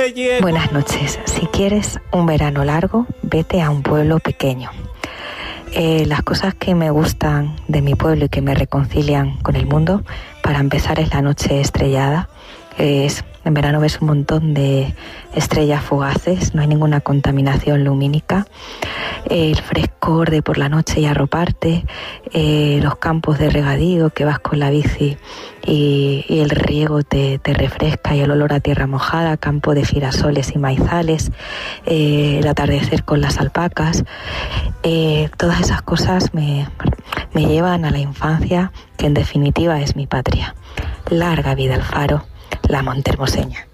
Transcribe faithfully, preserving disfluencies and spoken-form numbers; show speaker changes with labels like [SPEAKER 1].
[SPEAKER 1] Buenas noches. Si quieres un verano largo, vete a un pueblo pequeño. Eh, las cosas que me gustan de mi pueblo y que me reconcilian con el mundo, para empezar, es la noche estrellada. Es, en verano ves un montón de estrellas fugaces, no hay ninguna contaminación lumínica. El frescor de por la noche y arroparte, eh, los campos de regadío que vas con la bici y, y el riego te, te refresca, y el olor a tierra mojada, campo de girasoles y maizales, eh, el atardecer con las alpacas, eh, todas esas cosas me, me llevan a la infancia, que en definitiva es mi patria. Larga vida al Faro, la montermoseña.